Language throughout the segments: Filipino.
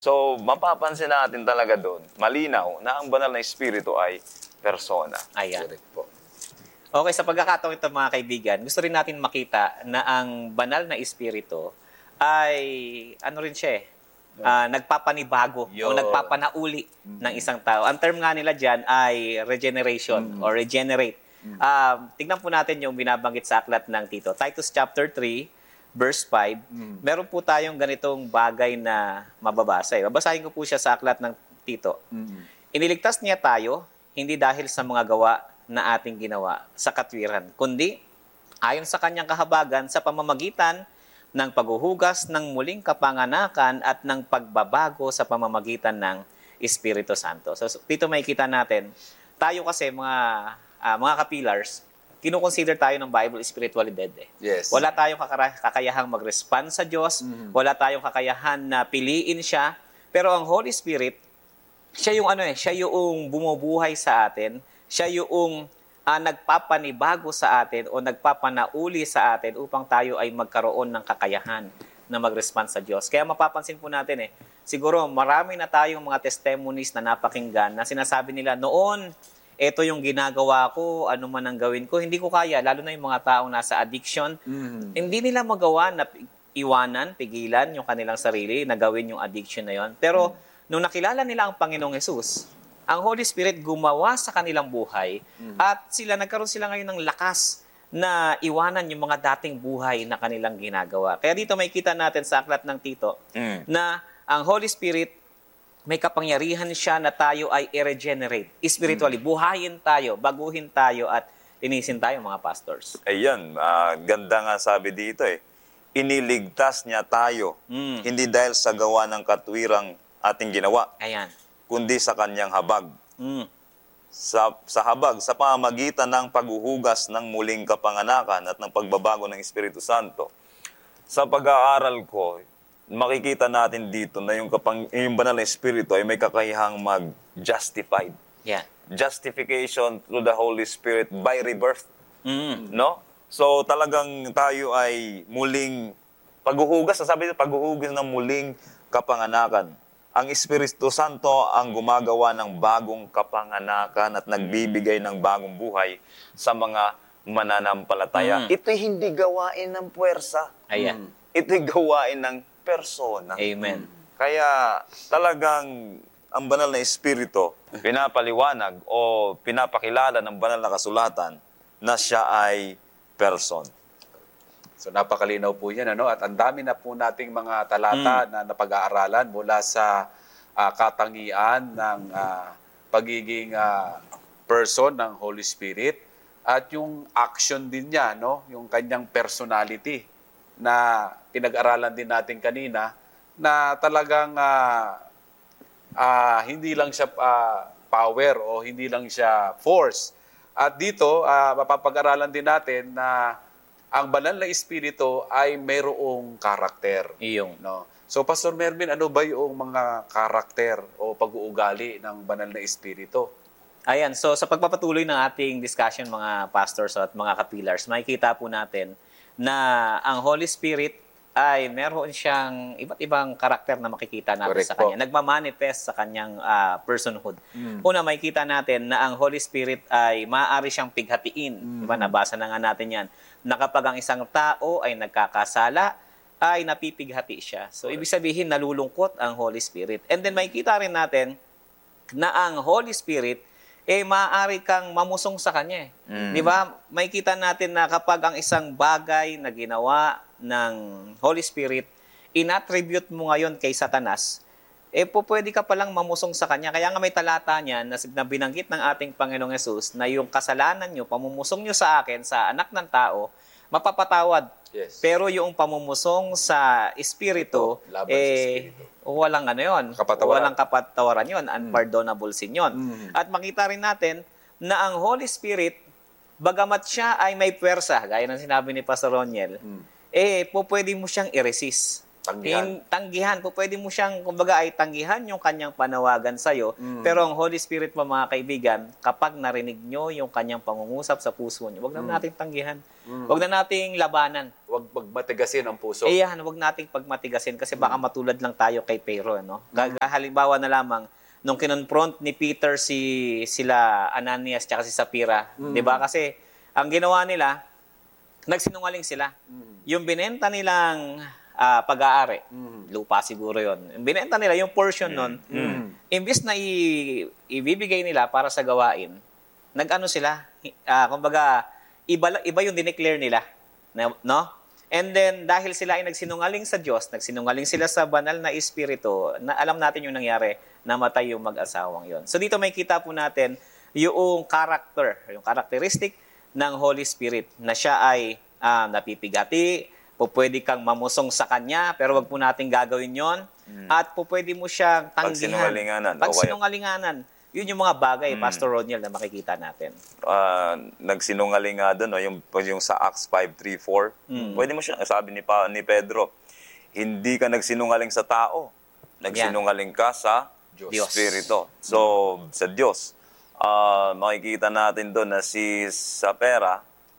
So, mapapansin natin talaga doon, malinaw na ang banal na espiritu ay persona. Ayan. Correct po. Okay, sa pagkakataon ito mga kaibigan, gusto rin natin makita na ang banal na espiritu ay ano rin siya nagpapanibago o Yun. nagpapanauli ng isang tao. Ang term nga nila dyan ay regeneration or regenerate. Tignan po natin yung binabanggit sa aklat ng Tito. Titus chapter 3, verse 5. Meron po tayong ganitong bagay na mababasa. Babasahin ko po siya sa aklat ng Tito. Iniligtas niya tayo, hindi dahil sa mga gawa na ating ginawa sa katwiran, kundi ayon sa kanyang kahabagan sa pamamagitan ng paghuhugas ng muling kapanganakan at ng pagbabago sa pamamagitan ng Espiritu Santo. So dito makikita natin, tayo kasi mga kapilars, kinukonsider tayo ng Bible spiritually dead. Yes. Wala tayong kakayahang mag-respond sa Diyos, wala tayong kakayahan na piliin siya, pero ang Holy Spirit, siya yung siya yung bumubuhay sa atin, siya yung nagpapanibago sa atin o nagpapanauli sa atin upang tayo ay magkaroon ng kakayahan na mag-respond sa Diyos. Kaya mapapansin po natin siguro marami na tayong mga testimonies na napakinggan na sinasabi nila, noon, ito yung ginagawa ko, ano man ang gawin ko, hindi ko kaya, lalo na yung mga taong nasa addiction, hindi nila magawa na iwanan, pigilan yung kanilang sarili na gawin yung addiction na yon. Pero nung nakilala nila ang Panginoong Hesus, ang Holy Spirit gumawa sa kanilang buhay at nagkaroon sila ngayon ng lakas na iwanan yung mga dating buhay na kanilang ginagawa. Kaya dito may kita natin sa aklat ng Tito na ang Holy Spirit may kapangyarihan siya na tayo ay i-regenerate. Spiritually, buhayin tayo, baguhin tayo at linisin tayo mga pastors. Ayan, ganda nga sabi dito Iniligtas niya tayo, hindi dahil sa gawa ng katwirang ating ginawa, Ayan. kundi sa kanyang habag. Sa habag, sa pamamagitan ng paghuhugas ng muling kapanganakan at ng pagbabago ng Espiritu Santo. Sa pag-aaral ko, makikita natin dito na yung banal na Espiritu ay may kakayahang mag-justified. Yeah. Justification through the Holy Spirit by rebirth. No? So talagang tayo ay muling paghuhugas, sabi nito, paghuhugas ng muling kapanganakan. Ang Espiritu Santo ang gumagawa ng bagong kapanganakan at nagbibigay ng bagong buhay sa mga mananampalataya. Ito'y hindi gawain ng puwersa. Ayan. Ito'y gawain ng persona. Amen. Kaya talagang ang banal na Espiritu pinapaliwanag o pinapakilala ng banal na kasulatan na siya ay person. So napakalinaw po yan, at ang dami na po nating mga talata na napag-aaralan mula sa katangian ng pagiging person ng Holy Spirit at yung action din niya, yung kanyang personality na pinag-aralan din natin kanina na talagang hindi lang siya power o hindi lang siya force. At dito, mapapag-aralan din natin na ang banal na espiritu ay mayroong karakter. Iyong. So, Pastor Mervin, ano ba yung mga karakter o pag-uugali ng banal na espiritu? Ayan, so sa pagpapatuloy ng ating discussion mga pastors at mga kapilars, makikita po natin na ang Holy Spirit ay meron siyang iba't ibang karakter na makikita natin Correct sa Kanya. Nagmamanifest sa Kanyang personhood. Una, makikita natin na ang Holy Spirit ay maaari siyang pighatiin. Diba? Nabasa na nga natin yan. Na kapag ang isang tao ay nagkakasala, ay napipighati siya. So, ibig sabihin, nalulungkot ang Holy Spirit. And then, makikita rin natin na ang Holy Spirit maaari kang mamusong sa Kanya. Di ba? Makikita natin na kapag ang isang bagay na ginawa ng Holy Spirit, inattribute mo ngayon kay Satanas, pwede ka palang mamusong sa Kanya. Kaya nga may talata niyan na binanggit ng ating Panginoong Hesus na yung kasalanan nyo, pamumusong nyo sa akin, sa anak ng tao, mapapatawad. Yes. Pero yung pamumusong sa Espiritu, Laban sa Espiritu. walang Kapatawaran. walang kapatawaran yun, unpardonable sin yun. At makita rin natin na ang Holy Spirit, bagamat siya ay may puwersa, gaya ng sinabi ni Pastor Roniel, pwede mo siyang i-resist. Tanggihan. Pwede mo siyang, kumbaga ay tanggihan yung kanyang panawagan sa'yo. Pero ang Holy Spirit mo, mga kaibigan, kapag narinig nyo yung kanyang pangungusap sa puso nyo, huwag na nating tanggihan. Huwag na nating labanan. Huwag magmatigasin ang puso. yan, huwag nating pagmatigasin kasi baka matulad lang tayo kay Pero, no? Halimbawa na lamang, nung kinonfront ni Peter sila Ananias tsaka si Sapphira, 'di ba? Kasi ang ginawa nila, nagsinungaling sila. Yung binenta nilang pag-aari, lupa siguro 'yon. Yung binenta nila yung portion nun, imbis na ibibigay nila para sa gawain, nag-ano sila, kumbaga iba yung dineclare nila, no? And then, dahil sila ay nagsinungaling sa Diyos, nagsinungaling sila sa banal na espiritu, na alam natin yung nangyari, namatay yung mag-asawang yon. So dito may kita po natin yung character, yung characteristic ng Holy Spirit, na siya ay napipigati, pwede kang mamusong sa Kanya, pero wag po natin gagawin yon. At pwede mo siyang tanggihan. Pagsinungalinganan. Yun yung mga bagay, Pastor Roniel, na makikita natin. Nagsinungaling nga doon, no? yung sa Acts 5:3-4. Pwede mo siya, sabi ni Pedro, hindi ka nagsinungaling sa tao, nagsinungaling ka sa Diyos. Espiritu. So, sa Diyos. Makikita natin doon na si Sapphira,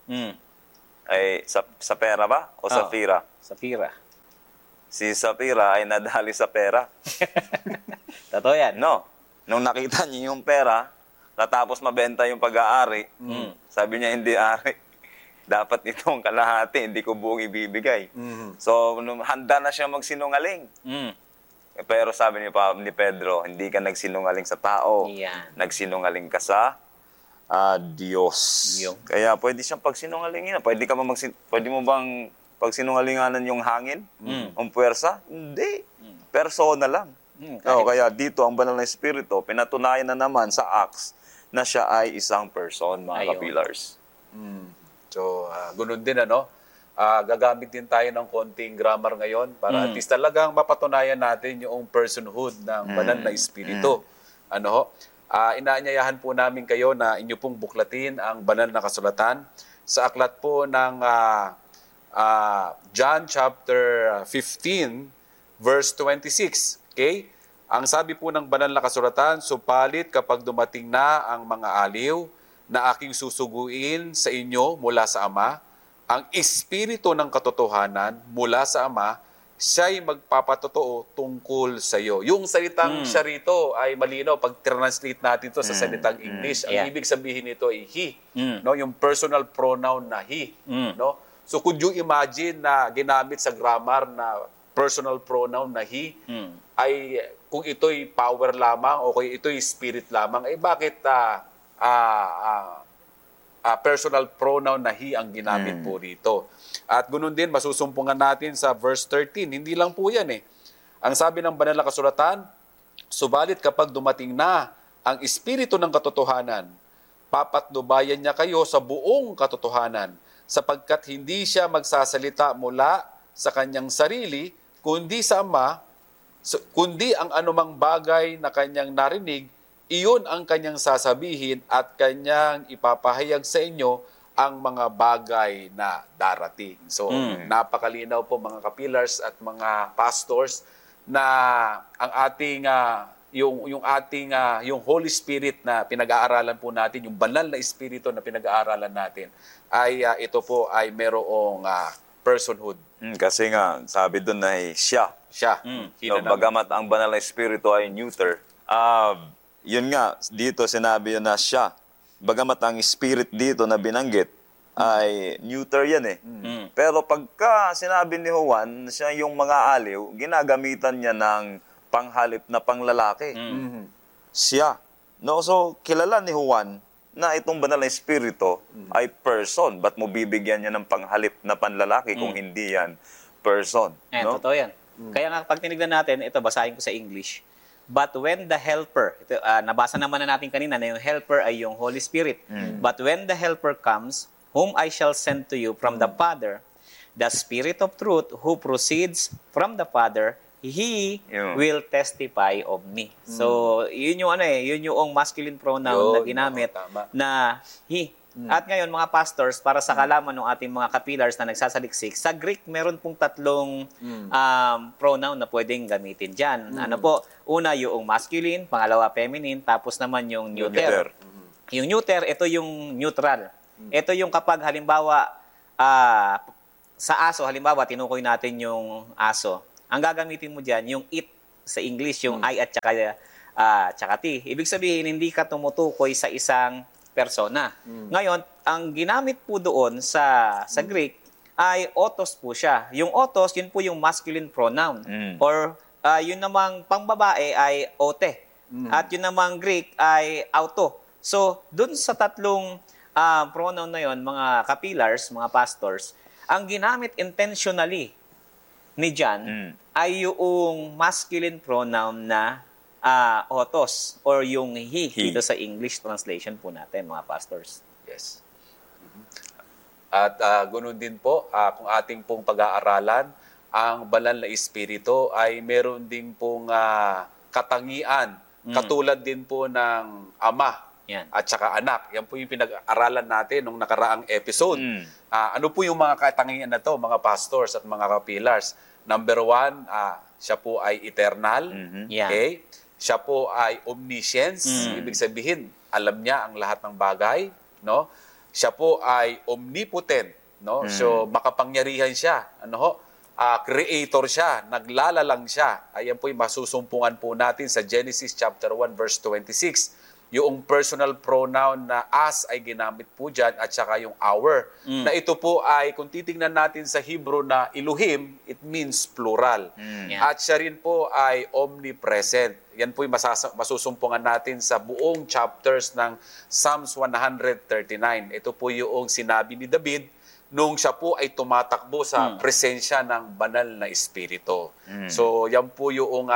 ay Sapphira ba? O Sapphira? Sapphira. Si Sapphira ay nadali sa pera. Totoo yan. No. Nung nakita niya yung pera, natapos mabenta yung pag-aari, sabi niya, hindi ari. Dapat itong kalahati, hindi ko buong ibibigay. So, handa na siya magsinungaling. Pero sabi ni Pedro, hindi ka nagsinungaling sa tao. Yan. Nagsinungaling ka sa Diyos. Kaya pwede siyang pagsinungalingin. Pwede mo bang pagsinungalinganan yung hangin? Ang puwersa? Hindi. Persona lang. Kaya dito ang banal na espiritu, pinatunayan na naman sa Acts na siya ay isang person, mga kapilars. So, ganun din, gagamit din tayo ng konting grammar ngayon para at least talagang mapatunayan natin yung personhood ng banal na espiritu. Inaanyayahan po namin kayo na inyo pong buklatin ang banal na kasulatan sa aklat po ng John chapter 15 verse 26. Okay? Ang sabi po ng banal na kasulatan, supalit kapag dumating na ang mga aliw na aking susuguin sa inyo mula sa Ama, ang espiritu ng katotohanan mula sa Ama, siya'y magpapatotoo tungkol sa iyo. Yung salitang siya rito ay malinaw pag translate natin to sa salitang English. Ang ibig sabihin nito ay he, no? Yung personal pronoun na he, no? So could you imagine na ginamit sa grammar na personal pronoun na he ay kung ito'y power lamang o kung ito'y spirit lamang, bakit personal pronoun na he ang ginamit po rito? At ganoon din, masusumpungan natin sa verse 13. Hindi lang po yan Ang sabi ng banal na kasulatan, subalit kapag dumating na ang espiritu ng katotohanan, papatnubayan niya kayo sa buong katotohanan, sapagkat hindi siya magsasalita mula sa kanyang sarili, kundi sa Ama, kundi ang anumang bagay na kanyang narinig, iyon ang kanyang sasabihin at kanyang ipapahayag sa inyo ang mga bagay na darating. So, napakalinaw po mga kapilars at mga pastors na ang ating yung Holy Spirit na pinag-aaralan po natin, yung banal na espiritu na pinag-aaralan natin, ay ito po ay merong personhood. Kasi nga, sabi doon na siya. Bagamat ang banal na espiritu ay neuter, yun nga, dito sinabi yun na siya. Bagamat ang spirit dito na binanggit ay neuter yan Pero pagka sinabi ni Juan, siya yung mga aliw, ginagamitan niya ng panghalip na panglalaki. Siya. No? So, kilala ni Juan na itong banal na espiritu ay person. Ba't mo bibigyan niya ng panghalip na panlalaki kung hindi yan person? No? Totoo yan. Kaya nga, pag tinignan natin, ito, basahin ko sa English. But when the Helper, ito, nabasa naman na natin kanina na yung Helper ay yung Holy Spirit. But when the Helper comes, whom I shall send to you from the Father, the Spirit of truth who proceeds from the Father, He will testify of me. So, yun yung yun yung masculine pronoun na ginamit na He. At ngayon, mga pastors, para sa kalaman ng ating mga kapilars na nagsasaliksik, sa Greek, meron pong tatlong pronoun na pwedeng gamitin dyan. Ano po? Una, yung masculine, pangalawa, feminine, tapos naman yung neuter. Yung neuter, ito yung neutral. Ito yung kapag halimbawa, sa aso, halimbawa, tinukoy natin yung aso. Ang gagamitin mo dyan, yung it sa English, yung I at tsaka T. Ibig sabihin, hindi ka tumutukoy sa isang persona. Ngayon, ang ginamit po doon sa Greek ay autos po siya. Yung autos, yun po yung masculine pronoun. Or yun namang pangbabae ay ote. At yun namang Greek ay auto. So, dun sa tatlong pronoun na yun, mga kapillars, mga pastors, ang ginamit intentionally ni John ay yung masculine pronoun na autos or yung he dito sa English translation po natin, mga pastors. Yes. At ganoon din po, kung ating pong pag-aaralan, ang banal na espiritu ay meron din pong katangian, katulad din po ng ama at saka anak. Yan po yung pinag-aralan natin nung nakaraang episode. Ano po yung mga katangian na to, mga pastors at mga kapillars? Number 1, siya po ay eternal. Okay? Siya po ay omniscience. Ibig sabihin, alam niya ang lahat ng bagay. No? Siya po ay omnipotent, no? So makapangyarihan siya, creator siya, naglalalang siya. Ayan po yung masusumpungan po natin sa Genesis chapter 1 verse 26. Yung personal pronoun na as ay ginamit po dyan at saka yung our. Na ito po ay, kung titingnan natin sa Hebrew na Elohim, it means plural. At siya rin po ay omnipresent. Yan po yung masusumpungan natin sa buong chapters ng Psalms 139. Ito po yung sinabi ni David nung siya po ay tumatakbo sa presensya ng banal na espiritu. So yan po yung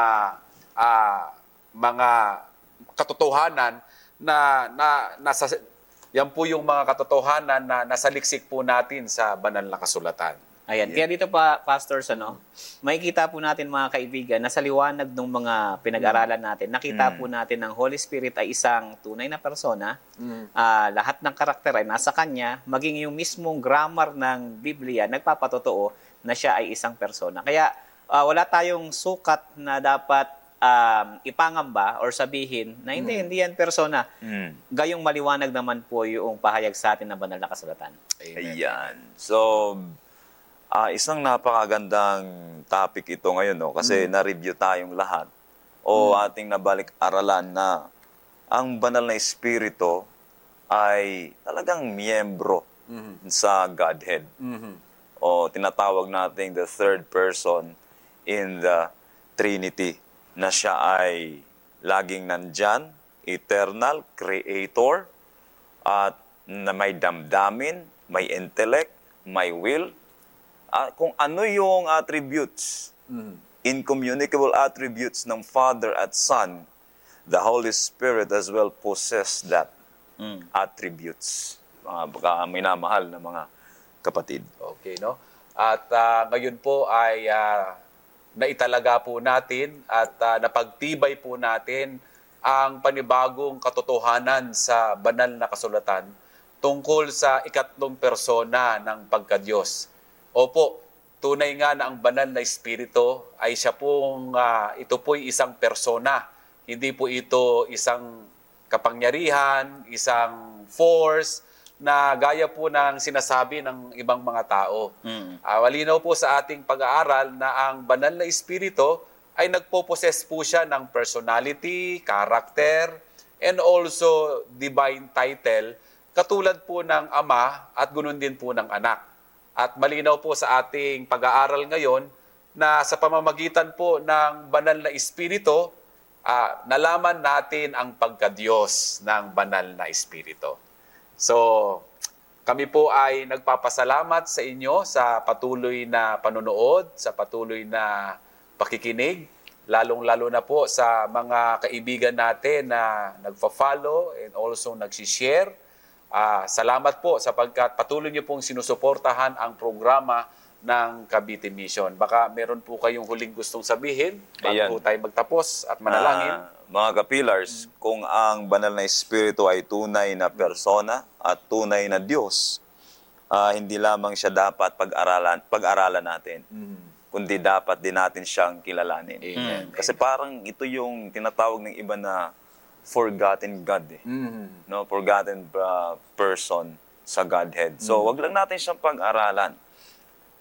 mga katotohanan na nasa, yan po yung mga katotohanan na nasa liksik po natin sa banal na kasulatan. Ayan. Kaya dito pa, pastors, makikita po natin, mga kaibigan, na sa liwanag ng mga pinag-aralan natin, nakita po natin ng Holy Spirit ay isang tunay na persona. Lahat ng karakter ay nasa Kanya, maging yung mismong grammar ng Biblia, nagpapatotoo na siya ay isang persona. Kaya wala tayong sukat na dapat ipangamba or sabihin na hindi yan persona. Gayong maliwanag naman po yung pahayag sa atin ng banal na kasulatan. Ayan. So, isang napakagandang topic ito ngayon, no? Kasi na-review tayong lahat o ating nabalik-aralan na ang banal na espiritu ay talagang miyembro sa Godhead. O tinatawag natin the third person in the Trinity, na siya ay laging nandyan, eternal, creator, at na may damdamin, may intellect, may will. Kung ano yung attributes, incommunicable attributes ng Father at Son, the Holy Spirit as well possess that attributes. Mga minamahal na mga kapatid. Okay, no? At ngayon po ay naitalaga po natin at napagtibay po natin ang panibagong katotohanan sa banal na kasulatan tungkol sa ikatlong persona ng pagkadiyos. Opo, tunay nga na ang banal na espiritu ay siya pong, ito po'y isang persona. Hindi po ito isang kapangyarihan, isang force, na gaya po ng sinasabi ng ibang mga tao. Malinaw po sa ating pag-aaral na ang banal na espiritu ay nagpo-possess po siya ng personality, character, and also divine title, katulad po ng Ama at ganoon din po ng Anak. At malinaw po sa ating pag-aaral ngayon na sa pamamagitan po ng banal na espiritu, nalaman natin ang pagkadiyos ng banal na espiritu. So, kami po ay nagpapasalamat sa inyo sa patuloy na panonood, sa patuloy na pakikinig, lalong-lalo na po sa mga kaibigan natin na nagfa-follow and also nag-share. Salamat po sapagkat patuloy niyo pong sinusuportahan ang programa ng Cavite Mission. Baka meron po kayong huling gustong sabihin bago po tayo magtapos at manalangin. Mga kapillars, kung ang banal na espiritu ay tunay na persona at tunay na Diyos, hindi lamang siya dapat pag-aralan natin, kundi dapat din natin siyang kilalanin. Kasi parang ito yung tinatawag ng iba na forgotten God. No? Forgotten person sa Godhead. So, wag lang natin siyang pag-aralan.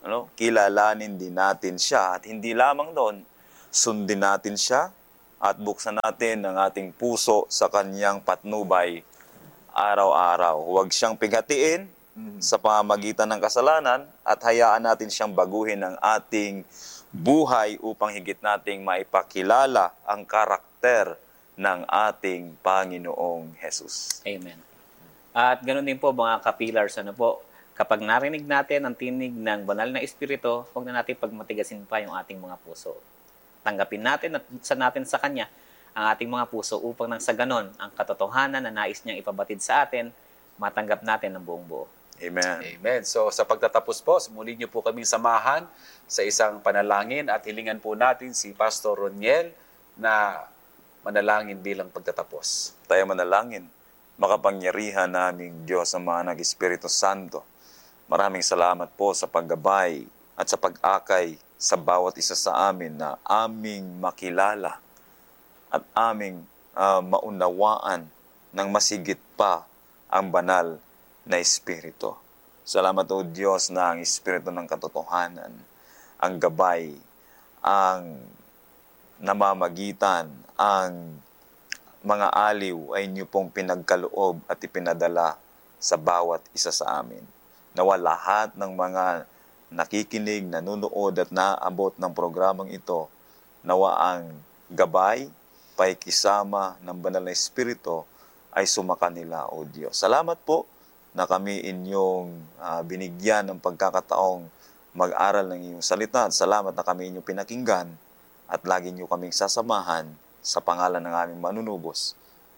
kilalanin din natin siya. At hindi lamang doon, sundin natin siya at buksan natin ang ating puso sa kanyang patnubay araw-araw. Huwag siyang pigatiin sa pamamagitan ng kasalanan at hayaan natin siyang baguhin ang ating buhay upang higit nating maipakilala ang karakter ng ating Panginoong Jesus. Amen. At ganoon din po mga kapillars, kapag narinig natin ang tinig ng banal na Espiritu, huwag na natin pagmatigasin pa yung ating mga puso. Tanggapin natin at natin sa Kanya ang ating mga puso upang nang sa ganon, ang katotohanan na nais niyang ipabatid sa atin, matanggap natin ng buong buo. Amen. Amen. So sa pagtatapos po, muli niyo po kaming samahan sa isang panalangin at hilingan po natin si Pastor Roniel na manalangin bilang pagtatapos. Tayo manalangin. Makapangyarihan naming Diyos ang mga Espiritu Santo. Maraming salamat po sa paggabay at sa pag-akay sa bawat isa sa amin na aming makilala at aming maunawaan ng masigit pa ang banal na Espiritu. Salamat o Diyos na ang Espiritu ng katotohanan, ang gabay, ang namamagitan, ang mga aliw ay inyo pong pinagkaloob at ipinadala sa bawat isa sa amin. Nawa lahat ng mga nakikinig, nanunood at naabot ng programang ito, nawa ang gabay, paikisama ng banal na Espiritu ay sumakanila, O Diyos. Salamat po na kami inyong binigyan ng pagkakataong mag-aral ng iyong salita. At salamat na kami inyong pinakinggan at lagi niyo kaming sasamahan sa pangalan ng aming manunubos,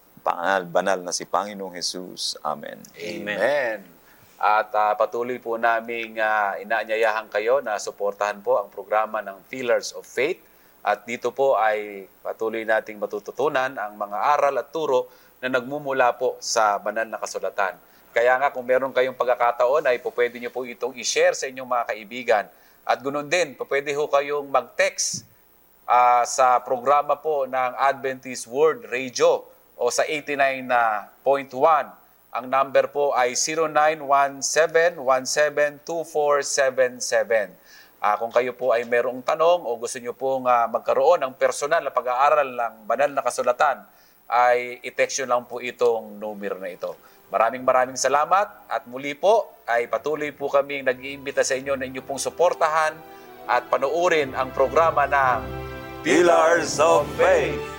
banal na si Panginoong Jesus. Amen. Amen. At patuloy po naming inaanyayahan kayo na suportahan po ang programa ng Pillars of Faith. At dito po ay patuloy nating matututunan ang mga aral at turo na nagmumula po sa banal na kasulatan. Kaya nga kung meron kayong pagkakataon ay pwede nyo po itong i-share sa inyong mga kaibigan. At ganoon din, pwede ho kayong mag-text sa programa po ng Adventist World Radio o sa 89.1. Ang number po ay 0917-172477. Kung kayo po ay merong tanong o gusto nyo pong magkaroon ng personal na pag-aaral ng banal na kasulatan, ay i-text nyo lang po itong numero na ito. Maraming salamat at muli po ay patuloy po kaming nag-iimbita sa inyo na inyo pong suportahan at panoorin ang programa ng Pillars of Faith.